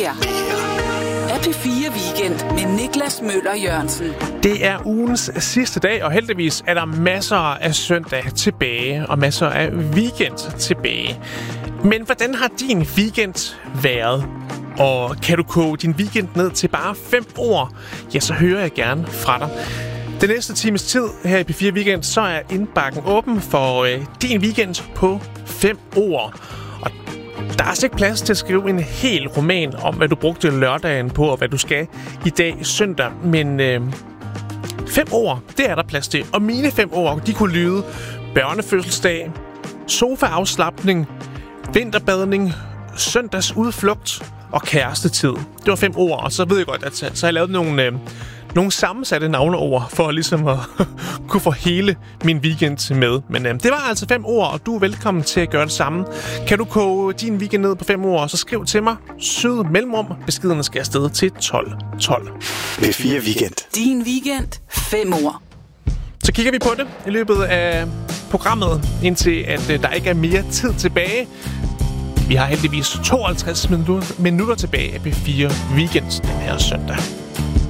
her er P4 Weekend med Niklas Møller Jørgensen. Det er ugens sidste dag, og heldigvis er der masser af søndag tilbage og masser af weekend tilbage. Men hvordan har din weekend været? Og kan du koge din weekend ned til bare 5 ord? Ja, så hører jeg gerne fra dig. Den næste times tid her i P4 Weekend, så er indbakken åben for din weekend på 5 ord. Og der er altså ikke plads til at skrive en hel roman om, hvad du brugte lørdagen på, og hvad du skal i dag søndag. Men 5 ord, det er der plads til. Og mine 5 ord, de kunne lyde børnefødselsdag, sofaafslapning, vinterbadning, søndagsudflugt og kærestetid. Det var 5 ord, og så ved jeg godt, at så har jeg lavet nogle sammensatte navneord for ligesom at kunne få hele min weekend med. Men det var altså 5 ord, og du er velkommen til at gøre det samme. Kan du koge din weekend ned på 5 ord, så skriv til mig. Sød mellemrum. Beskederne skal afsted til 1212. P4 Weekend. Din weekend, 5 ord. Så kigger vi på det i løbet af programmet, indtil at der ikke er mere tid tilbage. Vi har heldigvis 52 minutter tilbage af P4 Weekend den her søndag.